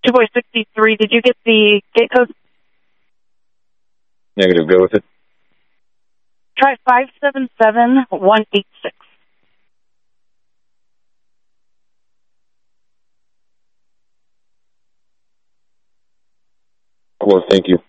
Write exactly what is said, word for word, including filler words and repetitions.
Two Boy sixty-three, did you get the gate code? Negative, go with it. Try five seven seven one eight six. Well, thank you.